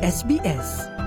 SBS.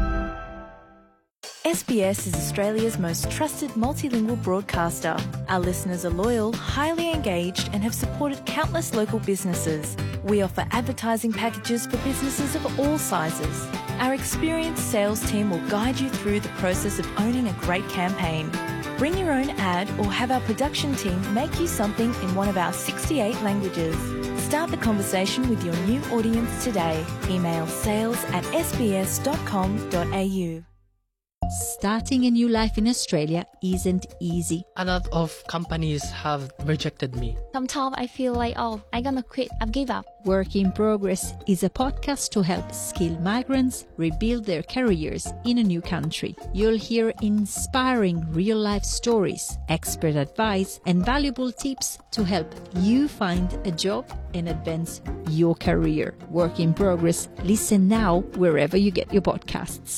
SBS is Australia's most trusted multilingual broadcaster. Our listeners are loyal, highly engaged, and have supported countless local businesses. We offer advertising packages for businesses of all sizes. Our experienced sales team will guide you through the process of owning a great campaign. Bring your own ad or have our production team make you something in one of our 68 languages. Start the conversation with your new audience today. Email sales@sbs.com.au. Starting a new life in Australia isn't easy. A lot of companies have rejected me. Sometimes I feel like, I'm gonna quit, I've give up. Work in Progress is a podcast to help skilled migrants rebuild their careers in a new country. You'll hear inspiring real-life stories, expert advice, and valuable tips to help you find a job and advance your career. Work in Progress. Listen now wherever you get your podcasts.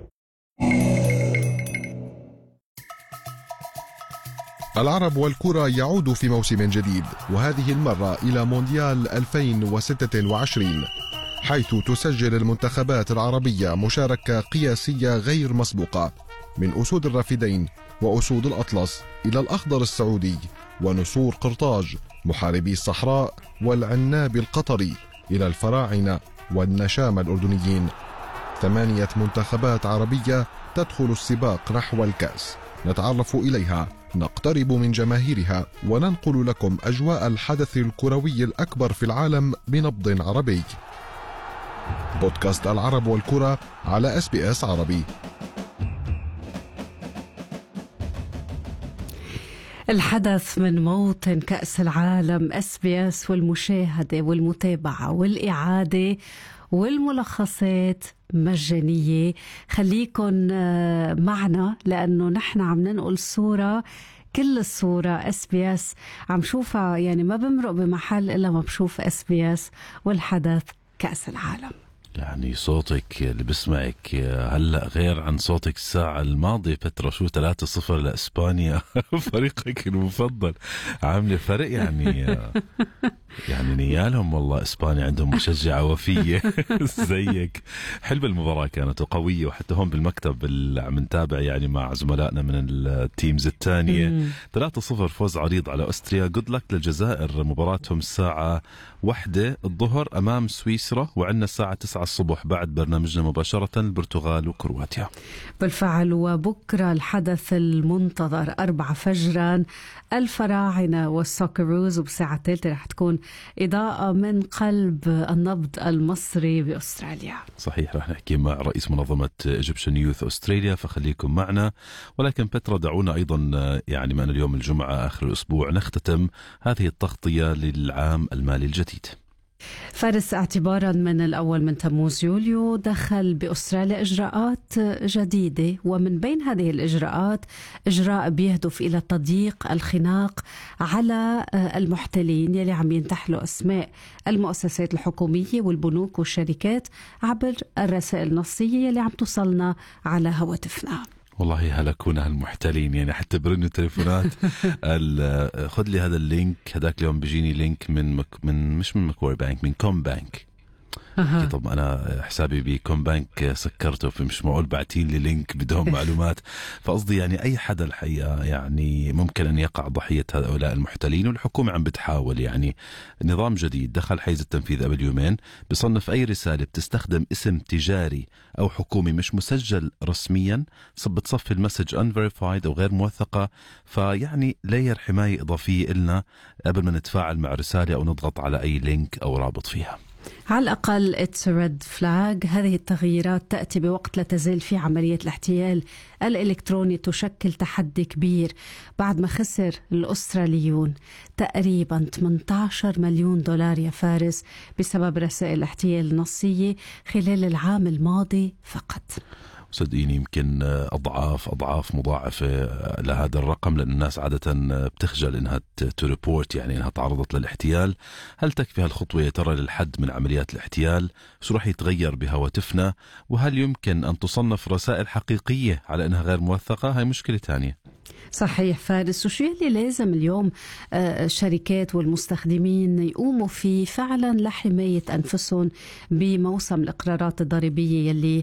العرب والكرة يعود في موسم جديد، وهذه المرة إلى مونديال 2026، حيث تسجل المنتخبات العربية مشاركة قياسية غير مسبوقة، من أسود الرافدين وأسود الأطلس إلى الأخضر السعودي ونسور قرطاج محاربي الصحراء والعناب القطري إلى الفراعنة والنشام الأردنيين. 8 منتخبات عربية تدخل السباق نحو الكأس، نتعرف إليها، نقترب من جماهيرها، وننقل لكم أجواء الحدث الكروي الأكبر في العالم بنبض عربي. بودكاست العرب والكرة على SBS عربي. الحدث من موطن كأس العالم SBS، والمشاهدة والمتابعة والإعادة والملخصات مجانية. خليكن معنا لأنه نحن عم ننقل صورة، كل الصورة SBS عم شوفها، يعني ما بمرق بمحل إلا ما بشوف SBS والحدث كأس العالم. يعني صوتك اللي بسمعك هلأ غير عن صوتك الساعة الماضية فترة. شو 3-0 لإسبانيا فريقك المفضل، عامل فرق يعني نيالهم. والله إسبانيا عندهم مشجعة وفية زيك. حلوة المباراة كانت وقوية، وحتى هون بالمكتب عم نتابع يعني مع زملائنا من التيمز الثانية. 3-0 فوز عريض على أستريا. جود لك للجزائر، مباراتهم الساعة 1 الظهر أمام سويسرا، وعندنا الساعة 9 الصبح بعد برنامجنا مباشرة البرتغال وكرواتيا. بالفعل، وبكرة الحدث المنتظر 4 فجرا، الفراعنة والسوكروز، وبساعة 3 رح تكون إضاءة من قلب النبض المصري بأستراليا. صحيح، رح نحكي مع رئيس منظمة Egyptian Youth أستراليا، فخليكم معنا. ولكن بترا دعونا أيضا يعني من اليوم الجمعة آخر الأسبوع نختتم هذه التغطية للعام المالي الجديد. فارس، اعتبارا من الأول من تموز يوليو دخل بأستراليا إجراءات جديدة، ومن بين هذه الإجراءات إجراء بيهدف إلى تضييق الخناق على المحتلين يلي عم ينتحلوا أسماء المؤسسات الحكومية والبنوك والشركات عبر الرسائل النصية يلي عم توصلنا على هواتفنا. والله هلكونا المحتلين، يعني حتى برنوا تليفونات. خذ لي هذا اللينك، هداك اليوم بيجيني لينك من مش من ماكواري بانك، من كوم بانك. طب أنا حسابي بكوم بانك سكرته، فمش معقول بعتين لي لينك بدون معلومات. فقصدي يعني أي حدا الحقيقة يعني ممكن أن يقع ضحية هؤلاء المحتلين، والحكومة عم بتحاول. يعني نظام جديد دخل حيز التنفيذ قبل يومين، بصنف أي رسالة بتستخدم اسم تجاري أو حكومي مش مسجل رسميا، بتصفي المسج unverified أو غير موثقة. فيعني لاير حماية إضافية إلنا قبل ما نتفاعل مع رسالة أو نضغط على أي لينك أو رابط فيها. على الأقل it's a red flag. هذه التغييرات تأتي بوقت لا تزال في عملية الاحتيال الإلكتروني تشكل تحدي كبير، بعد ما خسر الأستراليون تقريبا 18 مليون دولار يا فارس بسبب رسائل الاحتيال النصية خلال العام الماضي فقط. صدقيني يمكن أضعاف مضاعفة لهذا الرقم، لأن الناس عادة بتخجل إنها تريبورت، يعني إنها تعرضت للاحتيال. هل تكفي هالخطوة يا ترى للحد من عمليات الاحتيال؟ شو رح يتغير بهواتفنا؟ وهل يمكن أن تصنف رسائل حقيقية على إنها غير موثقة؟ هاي مشكلة تانية. صحيح فارس، وشو اللي لازم اليوم الشركات والمستخدمين يقوموا فيه فعلا لحماية أنفسهم بموسم الإقرارات الضريبية يلي